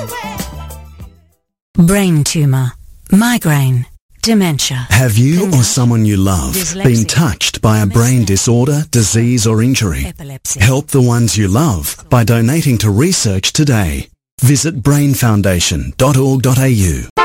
Brain tumour, migraine, dementia. Have you or someone you love been touched by a brain disorder, disease or injury? Epilepsy. Help the ones you love by donating to research today. Visit brainfoundation.org.au.